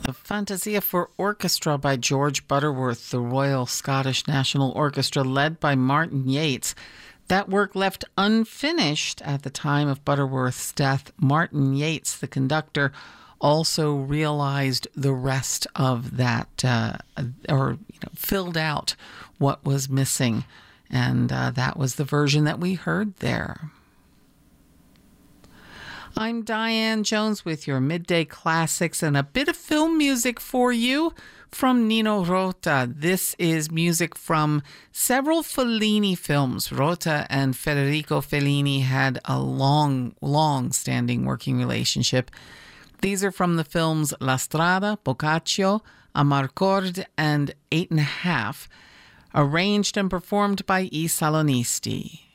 Fantasia for Orchestra by George Butterworth, the Royal Scottish National Orchestra led by Martin Yates. That work left unfinished at the time of Butterworth's death. Martin Yates, the conductor, also realized the rest of that, filled out what was missing. And that was the version that we heard there. I'm Diane Jones with your Midday Classics and a bit of film music for you from Nino Rota. This is music from several Fellini films. Rota and Federico Fellini had a long-standing working relationship. These are from the films La Strada, Boccaccio, Amarcord, and 8½, arranged and performed by I Salonisti.